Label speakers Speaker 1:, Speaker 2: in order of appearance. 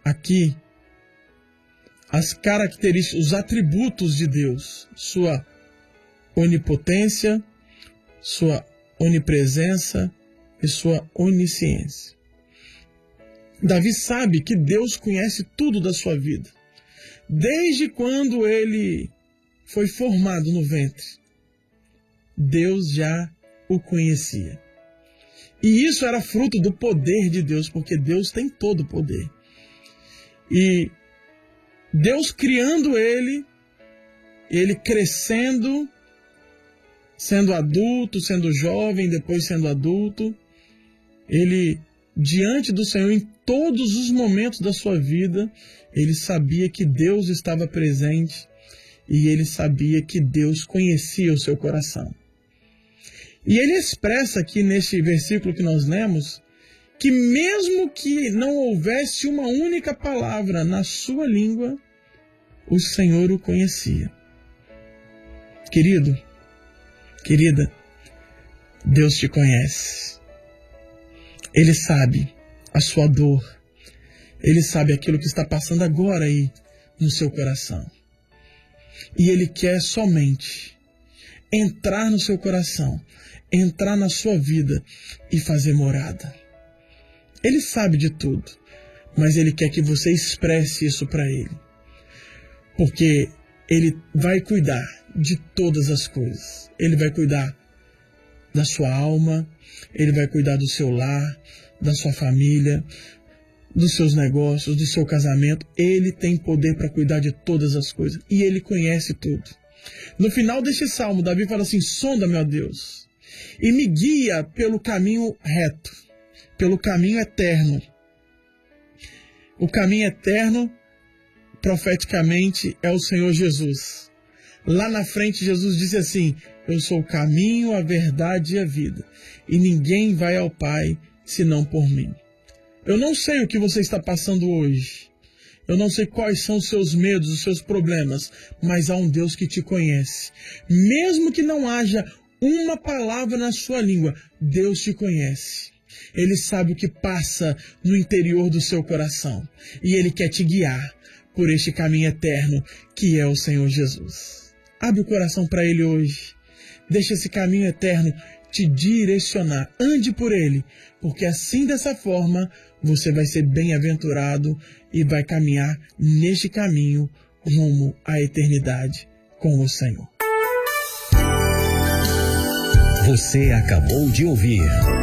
Speaker 1: aqui as características, os atributos de Deus, sua onipotência, sua onipresença e sua onisciência. Davi sabe que Deus conhece tudo da sua vida. Desde quando ele foi formado no ventre, Deus já o conhecia. E isso era fruto do poder de Deus, porque Deus tem todo o poder. E Deus criando ele crescendo, sendo adulto, sendo jovem, depois sendo adulto, ele, diante do Senhor, em todos os momentos da sua vida, ele sabia que Deus estava presente e ele sabia que Deus conhecia o seu coração. E ele expressa aqui neste versículo que nós lemos, que mesmo que não houvesse uma única palavra na sua língua, o Senhor o conhecia. Querido, querida, Deus te conhece. Ele sabe a sua dor. Ele sabe aquilo que está passando agora aí no seu coração. E Ele quer somente entrar no seu coração, entrar na sua vida e fazer morada. Ele sabe de tudo, mas Ele quer que você expresse isso para Ele. Porque Ele vai cuidar de todas as coisas. Ele vai cuidar da sua alma, Ele vai cuidar do seu lar, da sua família, dos seus negócios, do seu casamento. Ele tem poder para cuidar de todas as coisas. E Ele conhece tudo. No final deste salmo, Davi fala assim: sonda-me, ó Deus, e me guia pelo caminho reto, pelo caminho eterno. O caminho eterno, profeticamente, é o Senhor Jesus. Lá na frente, Jesus disse assim: eu sou o caminho, a verdade e a vida, e ninguém vai ao Pai senão por mim. Eu não sei o que você está passando hoje. Eu não sei quais são os seus medos, os seus problemas, mas há um Deus que te conhece. Mesmo que não haja uma palavra na sua língua, Deus te conhece. Ele sabe o que passa no interior do seu coração. E Ele quer te guiar por este caminho eterno que é o Senhor Jesus. Abre o coração para Ele hoje. Deixa esse caminho eterno te direcionar. Ande por Ele, porque assim, dessa forma, você vai ser bem-aventurado e vai caminhar neste caminho rumo à eternidade com o Senhor.
Speaker 2: Você acabou de ouvir